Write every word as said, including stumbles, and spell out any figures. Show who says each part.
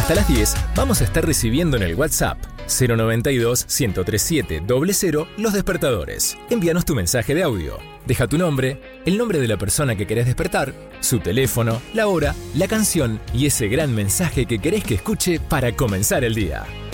Speaker 1: Hasta las diez vamos a estar recibiendo en el WhatsApp cero noventa y dos, ciento treinta y siete, cero cero los despertadores. Envíanos tu mensaje de audio. Deja tu nombre, el nombre de la persona que querés despertar, su teléfono, la hora, la canción y ese gran mensaje que querés que escuche para comenzar el día.